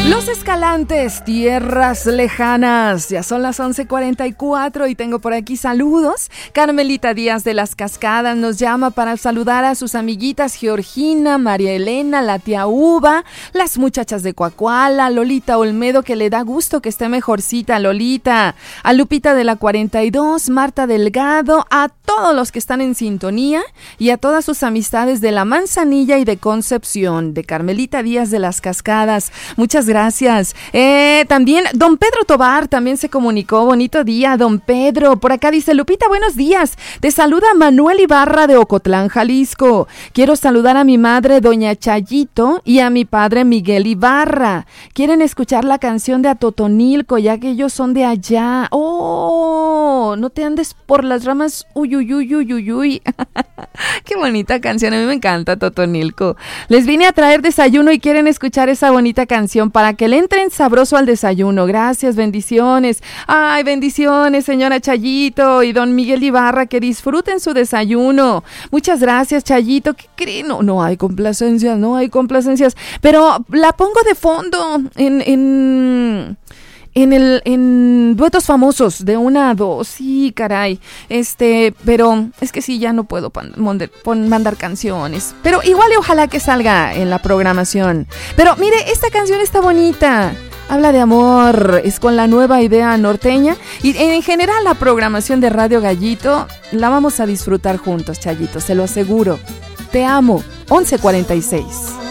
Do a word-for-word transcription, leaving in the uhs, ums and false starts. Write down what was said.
Los Escalantes, tierras lejanas. Ya son las once cuarenta y cuatro y tengo por aquí saludos. Carmelita Díaz de las Cascadas nos llama para saludar a sus amiguitas Georgina, María Elena, la tía Uva, las muchachas de Coacuala, Lolita Olmedo, que le da gusto que esté mejorcita, Lolita, a Lupita de la cuarenta y dos, Marta Delgado, a todos los que están en sintonía y a todas sus amistades de La Manzanilla y de Concepción, de Carmelita Díaz de las Cascadas. Muchas gracias. Eh, también don Pedro Tobar también se comunicó. Bonito día, don Pedro. Por acá dice: Lupita, buenos días. Te saluda Manuel Ibarra de Ocotlán, Jalisco. Quiero saludar a mi madre, doña Chayito, y a mi padre, Miguel Ibarra. Quieren escuchar la canción de Atotonilco, ya que ellos son de allá. ¡Oh! No te andes por las ramas. Uy, uy, uy, uy, uy, uy. Qué bonita canción. A mí me encanta Atotonilco. Les vine a traer desayuno y quieren escuchar esa bonita canción para que le entren sabroso al desayuno. Gracias, bendiciones. Ay, bendiciones, señora Chayito y don Miguel Ibarra, que disfruten su desayuno. Muchas gracias, Chayito. ¿Qué creen? No, no hay complacencias, no hay complacencias, pero la pongo de fondo en... en... En el, en duetos famosos, de una a dos, sí, caray, este, pero es que sí, ya no puedo pan, monder, pon, mandar canciones, pero igual y ojalá que salga en la programación. Pero mire, esta canción está bonita, habla de amor, es con la nueva idea norteña, y en general la programación de Radio Gallito la vamos a disfrutar juntos, Chayito, se lo aseguro. Te amo, once cuarenta y seis.